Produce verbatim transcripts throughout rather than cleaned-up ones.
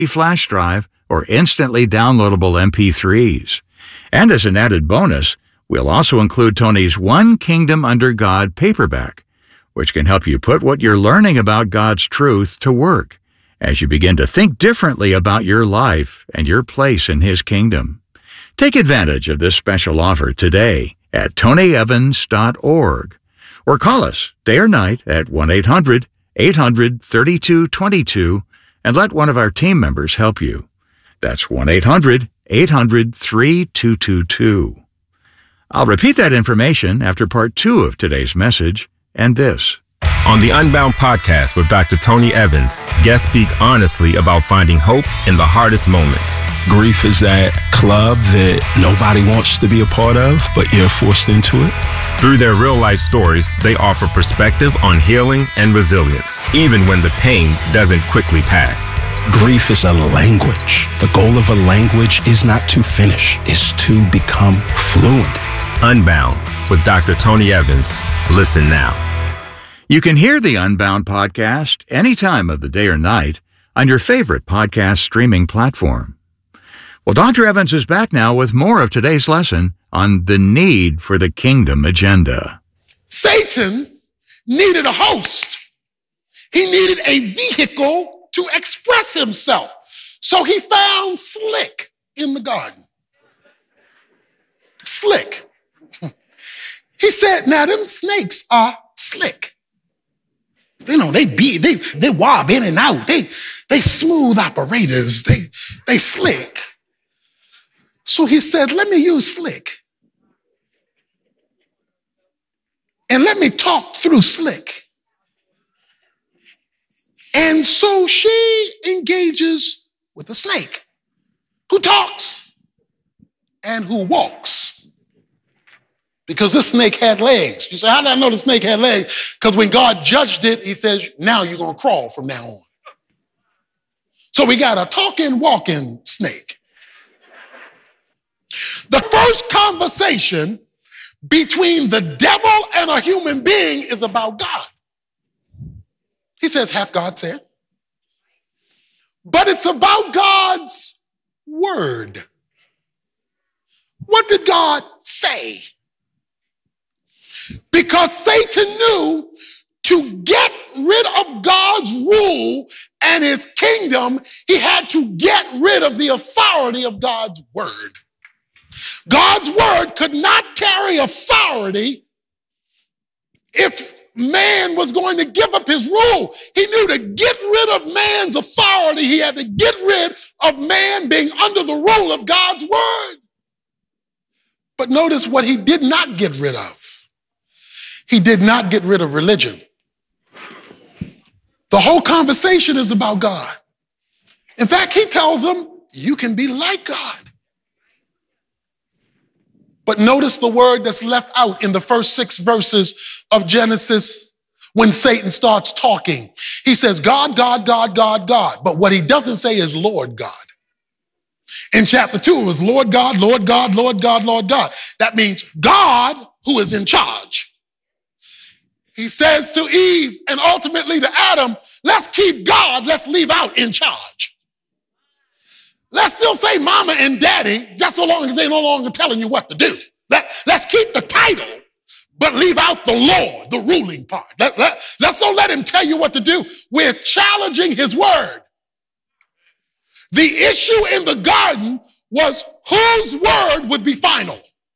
flash drive, or instantly downloadable M P threes. And as an added bonus, we'll also include Tony's One Kingdom Under God paperback, which can help you put what you're learning about God's truth to work as you begin to think differently about your life and your place in His kingdom. Take advantage of this special offer today at tony evans dot org or call us day or night at one eight hundred eight hundred thirty-two twenty-two and let one of our team members help you. That's one eight hundred eight hundred thirty-two twenty-two. I'll repeat that information after part two of today's message and this. On the Unbound podcast with Doctor Tony Evans, guests speak honestly about finding hope in the hardest moments. Grief is that club that nobody wants to be a part of, but you're forced into it. Through their real-life stories, they offer perspective on healing and resilience, even when the pain doesn't quickly pass. Grief is a language. The goal of a language is not to finish, it's to become fluent. Unbound with Doctor Tony Evans. Listen now. You can hear the Unbound podcast any time of the day or night on your favorite podcast streaming platform. Well, Doctor Evans is back now with more of today's lesson on the need for the kingdom agenda. Satan needed a host. He needed a vehicle to express himself. So he found Slick in the garden. Slick. He said, now them snakes are slick. You know, they be they they wob in and out. They they smooth operators. They they slick. So he said, let me use Slick. And let me talk through Slick. And so she engages with the snake, who talks and who walks. Because this snake had legs. You say, how did I know the snake had legs? Because when God judged it, He says, now you're going to crawl from now on. So we got a talking, walking snake. The first conversation between the devil and a human being is about God. He says, hath God said? But it's about God's word. What did God say? Because Satan knew to get rid of God's rule and His kingdom, he had to get rid of the authority of God's word. God's word could not carry authority if man was going to give up his rule. He knew to get rid of man's authority, he had to get rid of man being under the rule of God's word. But notice what he did not get rid of. He did not get rid of religion. The whole conversation is about God. In fact, he tells them, you can be like God. But notice the word that's left out in the first six verses of Genesis when Satan starts talking. He says, God, God, God, God, God. But what he doesn't say is Lord God. In chapter two, it was Lord God, Lord God, Lord God, Lord God. That means God who is in charge. He says to Eve and ultimately to Adam, let's keep God, let's leave out in charge. Let's still say mama and daddy, just so long as they're no longer telling you what to do. Let, let's keep the title, but leave out the Lord, the ruling part. Let, let, let's don't let him tell you what to do. We're challenging his word. The issue in the garden was whose word would be final,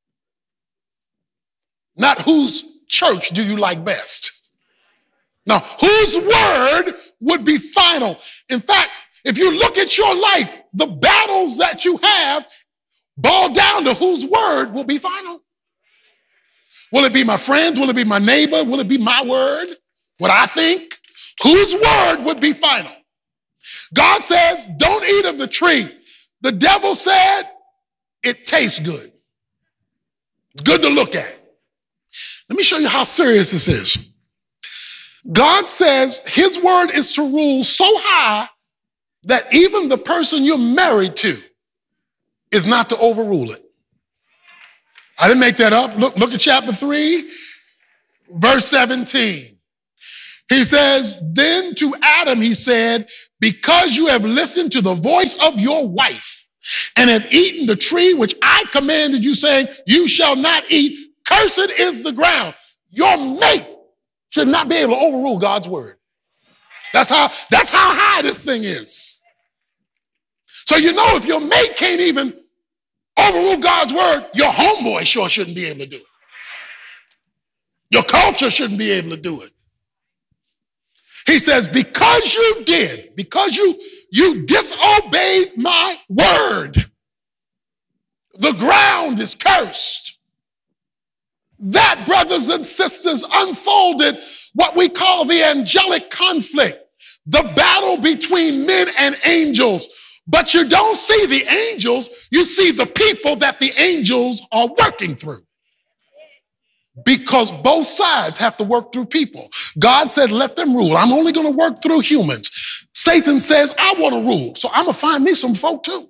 not whose church do you like best. Now, whose word would be final? In fact, if you look at your life, the battles that you have boil down to whose word will be final. Will it be my friends? Will it be my neighbor? Will it be my word? What I think? Whose word would be final? God says, don't eat of the tree. The devil said, it tastes good. Good to look at. Let me show you how serious this is. God says his word is to rule so high that even the person you're married to is not to overrule it. I didn't make that up. Look, look at chapter three, verse seventeen. He says, then to Adam, he said, because you have listened to the voice of your wife and have eaten the tree which I commanded you, saying, you shall not eat, cursed is the ground. Your mate should not be able to overrule God's word. That's how, that's how high this thing is. So you know, if your mate can't even overrule God's word, your homeboy sure shouldn't be able to do it. Your culture shouldn't be able to do it. He says, because you did, because you, you disobeyed my word, the ground is cursed. That, brothers and sisters, unfolded what we call the angelic conflict, the battle between men and angels. But you don't see the angels, you see the people that the angels are working through. Because both sides have to work through people. God said, let them rule. I'm only going to work through humans. Satan says, I want to rule. So I'm going to find me some folk too.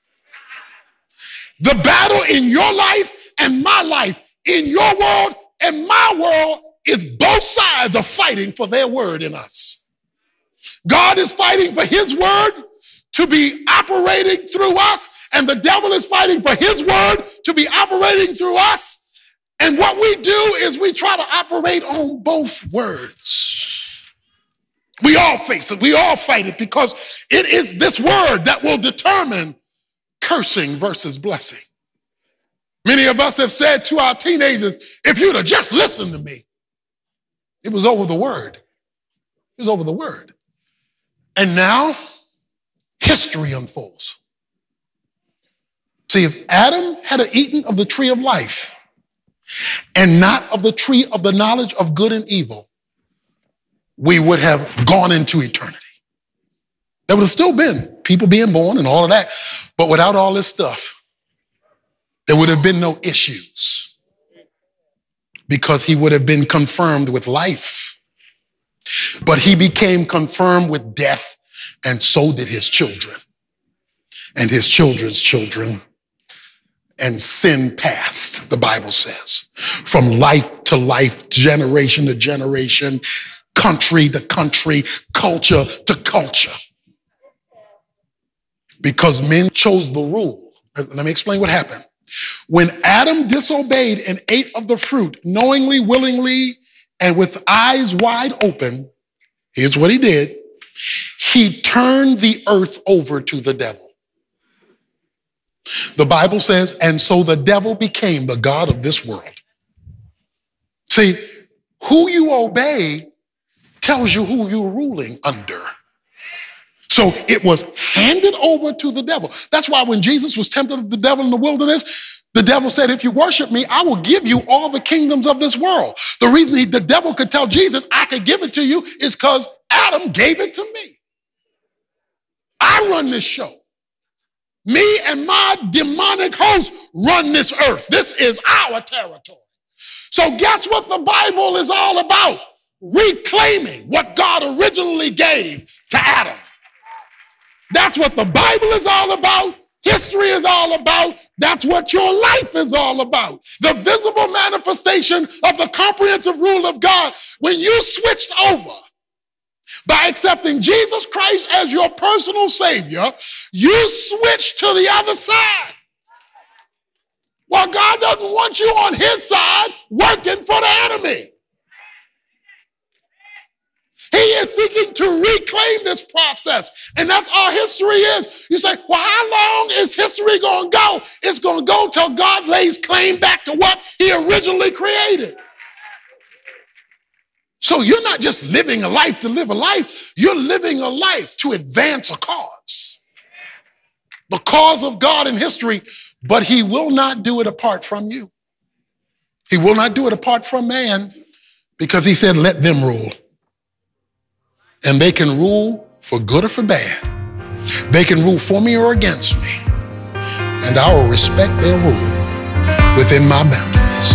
The battle in your life and my life, in your world and my world, is both sides are fighting for their word in us. God is fighting for his word to be operating through us, and the devil is fighting for his word to be operating through us. And what we do is we try to operate on both words. We all face it. We all fight it because it is this word that will determine cursing versus blessing. Many of us have said to our teenagers, if you'd have just listened to me, it was over the word. It was over the word. And now history unfolds. See, if Adam had eaten of the tree of life, and not of the tree of the knowledge of good and evil, we would have gone into eternity. There would have still been people being born and all of that, but without all this stuff, there would have been no issues because he would have been confirmed with life. But he became confirmed with death, and so did his children and his children's children. And sin passed, the Bible says, from life to life, generation to generation, country to country, culture to culture. Because men chose the rule. Let me explain what happened. When Adam disobeyed and ate of the fruit, knowingly, willingly, and with eyes wide open, here's what he did. He turned the earth over to the devil. The Bible says, and so the devil became the god of this world. See, who you obey tells you who you're ruling under. So it was handed over to the devil. That's why when Jesus was tempted of the devil in the wilderness, the devil said, if you worship me, I will give you all the kingdoms of this world. The reason he, the devil could tell Jesus, I could give it to you, is because Adam gave it to me. I run this show. Me and my demonic host run this earth. This is our territory. So guess what the Bible is all about? Reclaiming what God originally gave to Adam. That's what the Bible is all about. History is all about. That's what your life is all about. The visible manifestation of the comprehensive rule of God. When you switched over by accepting Jesus Christ as your personal Savior, you switch to the other side. Well, God doesn't want you on his side working for the enemy. He is seeking to reclaim this process. And that's all history is. You say, well, how long is history going to go? It's going to go till God lays claim back to what he originally created. So you're not just living a life to live a life. You're living a life to advance a cause. The cause of God in history, but he will not do it apart from you. He will not do it apart from man because he said, let them rule. And they can rule for good or for bad. They can rule for me or against me. And I will respect their rule within my boundaries.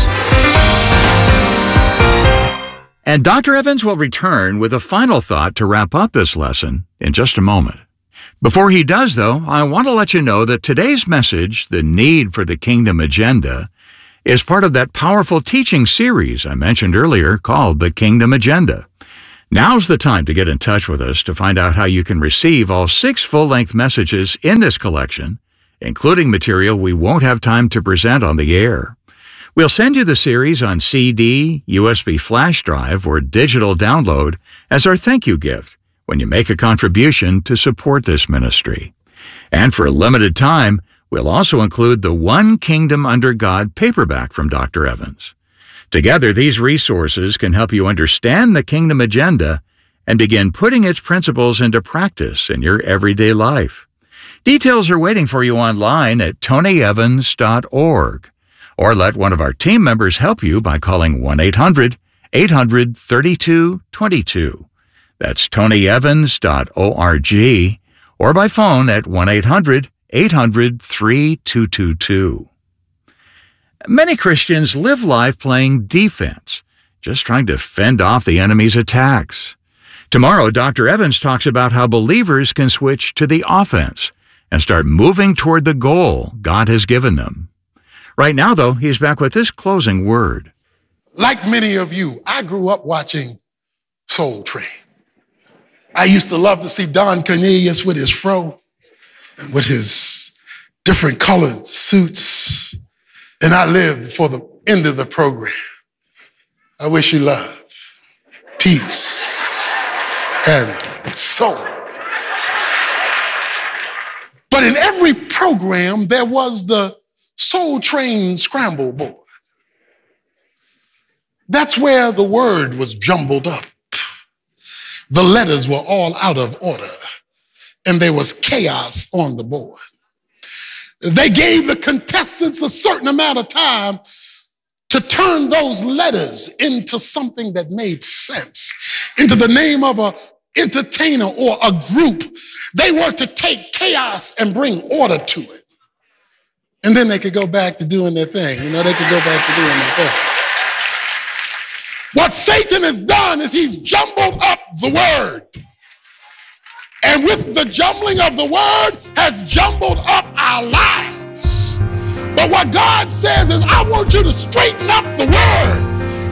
And Doctor Evans will return with a final thought to wrap up this lesson in just a moment. Before he does, though, I want to let you know that today's message, The Need for the Kingdom Agenda, is part of that powerful teaching series I mentioned earlier called The Kingdom Agenda. Now's the time to get in touch with us to find out how you can receive all six full-length messages in this collection, including material we won't have time to present on the air. We'll send you the series on C D, U S B flash drive, or digital download as our thank you gift when you make a contribution to support this ministry. And for a limited time, we'll also include the One Kingdom Under God paperback from Doctor Evans. Together, these resources can help you understand the kingdom agenda and begin putting its principles into practice in your everyday life. Details are waiting for you online at tony evans dot org, or let one of our team members help you by calling one eight hundred, eight hundred, thirty-two twenty-two. That's tony evans dot org, or by phone at one eight hundred, eight hundred, three two two two. Many Christians live life playing defense, just trying to fend off the enemy's attacks. Tomorrow, Doctor Evans talks about how believers can switch to the offense and start moving toward the goal God has given them. Right now, though, he's back with this closing word. Like many of you, I grew up watching Soul Train. I used to love to see Don Cornelius with his fro and with his different colored suits. And I lived for the end of the program. I wish you love, peace, and soul. But in every program, there was the Soul Train scramble board. That's where the word was jumbled up. The letters were all out of order, and there was chaos on the board. They gave the contestants a certain amount of time to turn those letters into something that made sense, into the name of an entertainer or a group. They were to take chaos and bring order to it. And then they could go back to doing their thing. You know, they could go back to doing their thing. What Satan has done is he's jumbled up the word. And with the jumbling of the word has jumbled up our lives. But what God says is, I want you to straighten up the word